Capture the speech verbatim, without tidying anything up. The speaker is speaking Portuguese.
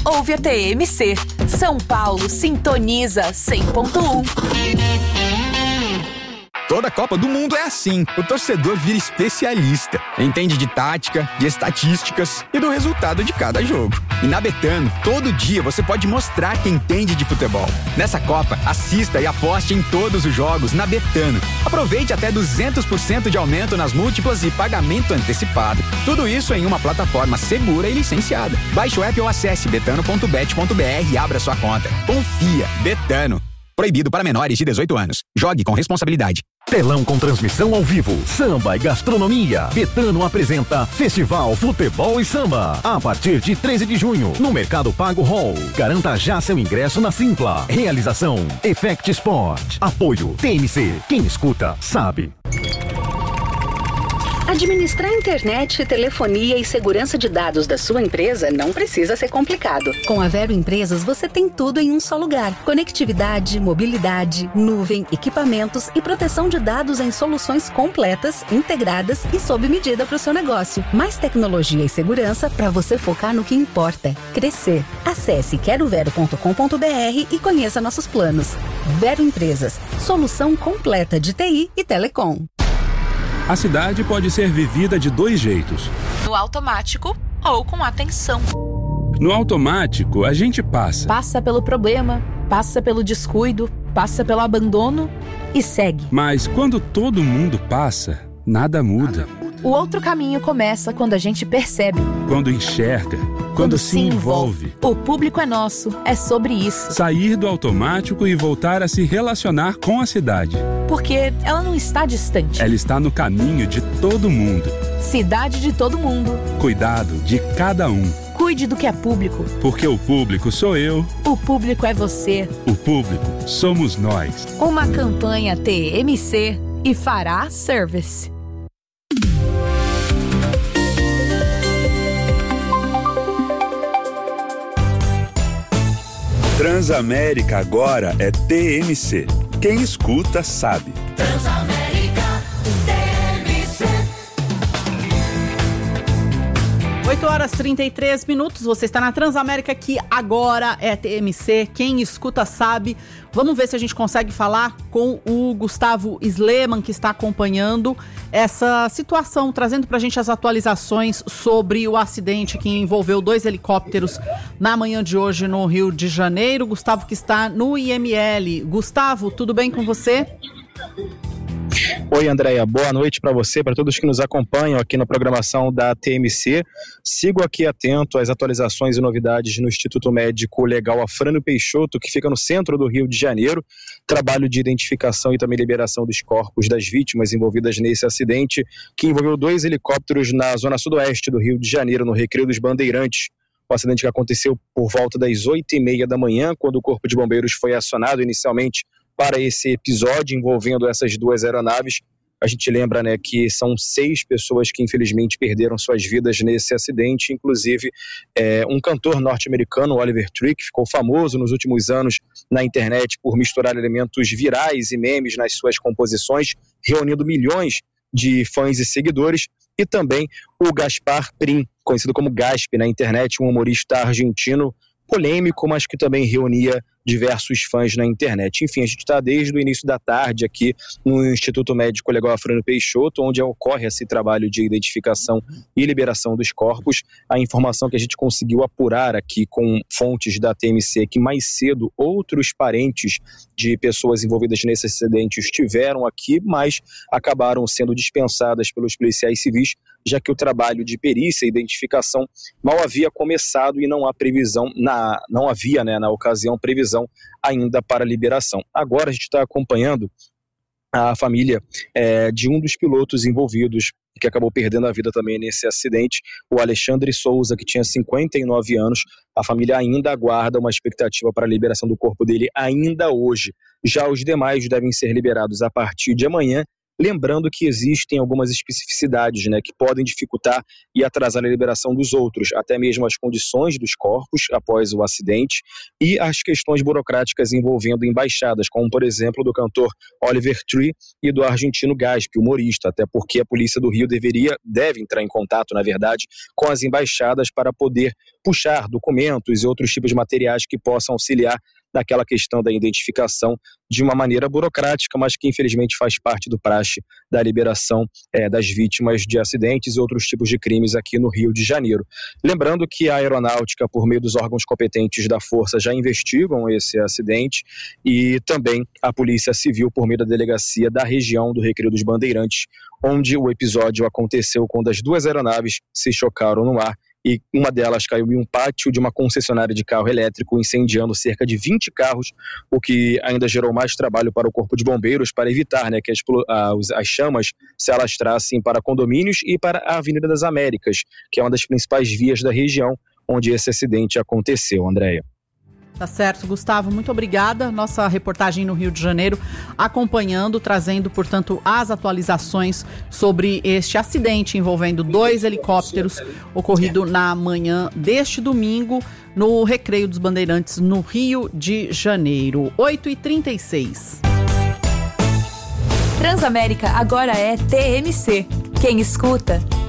ouve a T M C. São Paulo sintoniza cem ponto um. Toda Copa do Mundo é assim. O torcedor vira especialista. Entende de tática, de estatísticas e do resultado de cada jogo. E na Betano, todo dia você pode mostrar que entende de futebol. Nessa Copa, assista e aposte em todos os jogos na Betano. Aproveite até duzentos por cento de aumento nas múltiplas e pagamento antecipado. Tudo isso em uma plataforma segura e licenciada. Baixe o app ou acesse betano ponto bet ponto b r e abra sua conta. Confia. Betano. Proibido para menores de dezoito anos. Jogue com responsabilidade. Telão com transmissão ao vivo, samba e gastronomia. Betano apresenta Festival Futebol e Samba. A partir de treze de junho, no Mercado Pago Hall. Garanta já seu ingresso na Simpla. Realização Effect Sport. Apoio T M C. Quem escuta, sabe. Administrar internet, telefonia e segurança de dados da sua empresa não precisa ser complicado. Com a Vero Empresas, você tem tudo em um só lugar. Conectividade, mobilidade, nuvem, equipamentos e proteção de dados em soluções completas, integradas e sob medida para o seu negócio. Mais tecnologia e segurança para você focar no que importa: crescer. Acesse quero vero ponto com ponto b r e conheça nossos planos. Vero Empresas, solução completa de T I e telecom. A cidade pode ser vivida de dois jeitos. No automático ou com atenção. No automático, a gente passa. Passa pelo problema, passa pelo descuido, passa pelo abandono e segue. Mas quando todo mundo passa, nada muda. O outro caminho começa quando a gente percebe. Quando enxerga. Quando, quando se envolve. envolve. O público é nosso, é sobre isso. Sair do automático e voltar a se relacionar com a cidade. Porque ela não está distante. Ela está no caminho de todo mundo. Cidade de todo mundo. Cuidado de cada um. Cuide do que é público. Porque o público sou eu. O público é você. O público somos nós. Uma campanha T M C e Fará Service. Transamérica agora é T M C. Quem escuta sabe. Transamérica T M C. oito horas e trinta e três minutos, você está na Transamérica, que agora é T M C, quem escuta sabe. Vamos ver se a gente consegue falar com o Gustavo Sleman, que está acompanhando essa situação, trazendo para a gente as atualizações sobre o acidente que envolveu dois helicópteros na manhã de hoje no Rio de Janeiro. Gustavo, que está no I M L. Gustavo, tudo bem com você? Oi, Andréia, boa noite para você, para todos que nos acompanham aqui na programação da T M C. Sigo aqui atento às atualizações e novidades no Instituto Médico Legal Afrânio Peixoto, que fica no centro do Rio de Janeiro. Trabalho de identificação e também liberação dos corpos das vítimas envolvidas nesse acidente, que envolveu dois helicópteros na zona sudoeste do Rio de Janeiro, no Recreio dos Bandeirantes. O acidente que aconteceu por volta das oito e meia da manhã, quando o Corpo de Bombeiros foi acionado inicialmente para esse episódio envolvendo essas duas aeronaves. A gente lembra, né, que são seis pessoas que infelizmente perderam suas vidas nesse acidente, inclusive é, um cantor norte-americano, Oliver Tree, que ficou famoso nos últimos anos na internet por misturar elementos virais e memes nas suas composições, reunindo milhões de fãs e seguidores, e também o Gaspar Prim, conhecido como Gasp na internet, um humorista argentino polêmico, mas que também reunia diversos fãs na internet. Enfim, a gente está desde o início da tarde aqui no Instituto Médico Legal Afrânio Peixoto, onde ocorre esse trabalho de identificação e liberação dos corpos. A informação que a gente conseguiu apurar aqui com fontes da T M C é que mais cedo outros parentes de pessoas envolvidas nesse acidente estiveram aqui, mas acabaram sendo dispensadas pelos policiais civis, já que o trabalho de perícia e identificação mal havia começado e não há previsão, na, não havia, né, na ocasião, previsão ainda para liberação. Agora a gente está acompanhando a família é, de um dos pilotos envolvidos, que acabou perdendo a vida também nesse acidente, o Alexandre Souza, que tinha cinquenta e nove anos. A família ainda aguarda uma expectativa para a liberação do corpo dele ainda hoje. Já os demais devem ser liberados a partir de amanhã, lembrando que existem algumas especificidades, né, que podem dificultar e atrasar a liberação dos outros, até mesmo as condições dos corpos após o acidente e as questões burocráticas envolvendo embaixadas, como por exemplo do cantor Oliver Tree e do argentino Gaspi, humorista, até porque a polícia do Rio deveria, deve entrar em contato, na verdade, com as embaixadas para poder puxar documentos e outros tipos de materiais que possam auxiliar naquela questão da identificação de uma maneira burocrática, mas que infelizmente faz parte do praxe da liberação é, das vítimas de acidentes e outros tipos de crimes aqui no Rio de Janeiro. Lembrando que a aeronáutica, por meio dos órgãos competentes da Força, já investigam esse acidente e também a Polícia Civil, por meio da delegacia da região do Recreio dos Bandeirantes, onde o episódio aconteceu quando as duas aeronaves se chocaram no ar e uma delas caiu em um pátio de uma concessionária de carro elétrico, incendiando cerca de vinte carros, o que ainda gerou mais trabalho para o Corpo de Bombeiros para evitar, né, que as, as chamas se alastrassem para condomínios e para a Avenida das Américas, que é uma das principais vias da região onde esse acidente aconteceu, Andréia. Tá certo, Gustavo, muito obrigada. Nossa reportagem no Rio de Janeiro acompanhando, trazendo, portanto, as atualizações sobre este acidente envolvendo dois helicópteros ocorrido na manhã deste domingo no Recreio dos Bandeirantes, no Rio de Janeiro. oito e trinta e seis. Transamérica agora é T M C. Quem escuta,